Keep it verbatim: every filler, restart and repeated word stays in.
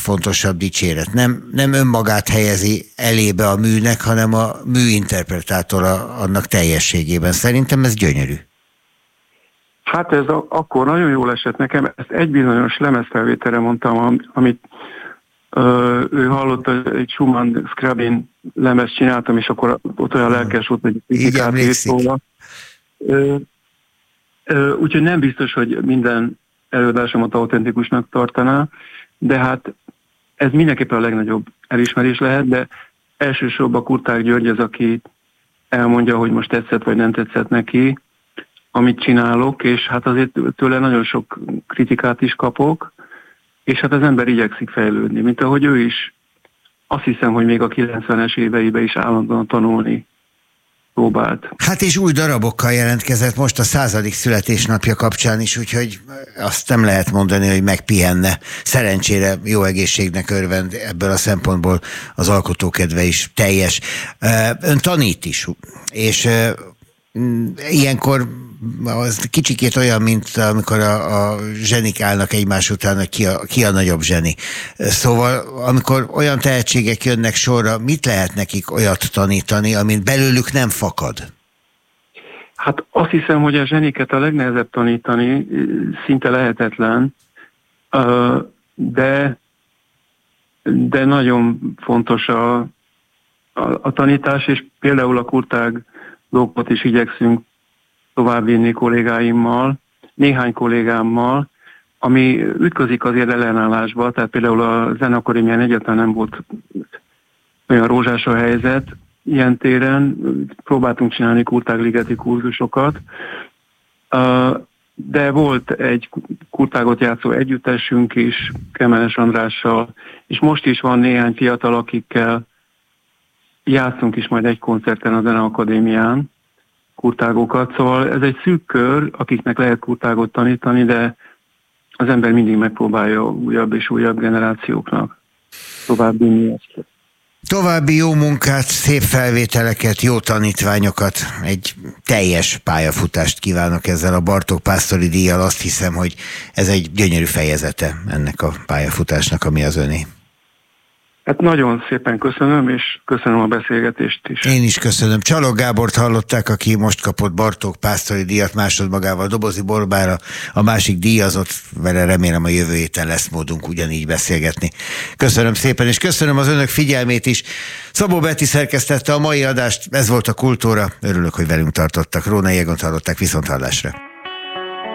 legfontosabb dicséret. Nem, nem önmagát helyezi elébe a műnek, hanem a műinterpretátora annak teljességében. Szerintem ez gyönyörű. Hát ez a, akkor nagyon jól esett nekem. Ezt egy bizonyos lemezfelvételre mondtam, amit ö, ő hallott, egy Schumann Scriabin lemez csináltam, és akkor ott olyan lelkes volt, hogy kritikát írt róla. Úgyhogy nem biztos, hogy minden előadásomat autentikusnak tartaná, de hát ez mindenképpen a legnagyobb elismerés lehet, de elsősorban Kurtág György az, aki elmondja, hogy most tetszett vagy nem tetszett neki, amit csinálok, és hát azért tőle nagyon sok kritikát is kapok, és hát az ember igyekszik fejlődni, mint ahogy ő is. Azt hiszem, hogy még a kilencvenes éveiben is állandóan tanulni próbált. Hát és új darabokkal jelentkezett most a századik születésnapja kapcsán is, úgyhogy azt nem lehet mondani, hogy megpihenne. Szerencsére jó egészségnek örvend, ebből a szempontból az alkotókedve is teljes. Ön tanít is, és ilyenkor az kicsikét olyan, mint amikor a, a zsenik állnak egymás után, hogy ki a, ki a nagyobb zseni. Szóval, amikor olyan tehetségek jönnek sorra, mit lehet nekik olyat tanítani, amit belőlük nem fakad? Hát azt hiszem, hogy a zseniket a legnehezebb tanítani, szinte lehetetlen, de, de nagyon fontos a, a, a tanítás, és például a Kurtág dolgot is igyekszünk továbbvinni kollégáimmal, néhány kollégámmal, ami ütközik azért ellenállásba, tehát például a Zeneakadémián egyáltalán nem volt olyan rózsás a helyzet ilyen téren, próbáltunk csinálni Kurtág-ligeti kurzusokat, de volt egy Kurtágot játszó együttesünk is, Kemenes Andrással, és most is van néhány fiatal, akikkel játszunk is majd egy koncerten a Zeneakadémián kurtágokat, szóval ez egy szűk kör, akiknek lehet kurtágot tanítani, de az ember mindig megpróbálja újabb és újabb generációknak továbbvinni ezt. További jó munkát, szép felvételeket, jó tanítványokat, egy teljes pályafutást kívánok ezzel a Bartók Pásztori díjjal. Azt hiszem, hogy ez egy gyönyörű fejezete ennek a pályafutásnak, ami az öné. Hát nagyon szépen köszönöm, és köszönöm a beszélgetést is. Én is köszönöm. Csalog Gábort hallották, aki most kapott Bartók Pásztori díjat másodmagával, Dobozi Borbára, a másik díjazott, vele remélem a jövő héten lesz módunk ugyanígy beszélgetni. Köszönöm szépen, és köszönöm az önök figyelmét is. Szabó Beti szerkesztette a mai adást, ez volt a Kultúra. Örülök, hogy velünk tartottak. Rónai Egont hallották, viszonthallásra.